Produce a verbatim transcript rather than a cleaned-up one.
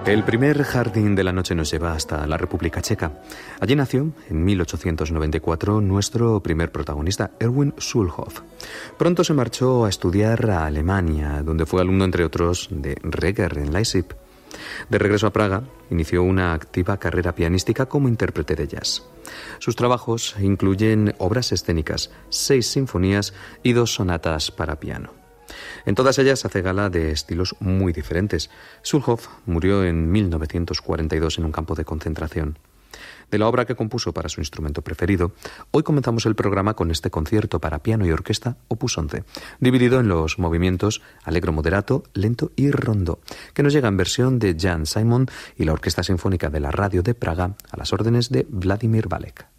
El primer jardín de la noche nos lleva hasta la República Checa. Allí nació, en mil ochocientos noventa y cuatro, nuestro primer protagonista, Erwin Schulhoff. Pronto se marchó a estudiar a Alemania, donde fue alumno, entre otros, de Reger en Leipzig. De regreso a Praga, inició una activa carrera pianística como intérprete de jazz. Sus trabajos incluyen obras escénicas, seis sinfonías y dos sonatas para piano. En todas ellas hace gala de estilos muy diferentes. Schulhoff murió en mil novecientos cuarenta y dos en un campo de concentración. De la obra que compuso para su instrumento preferido, hoy comenzamos el programa con este concierto para piano y orquesta opus once, dividido en los movimientos allegro moderato, lento y rondo, que nos llega en versión de Jan Simon y la Orquesta Sinfónica de la Radio de Praga a las órdenes de Vladimir Valek.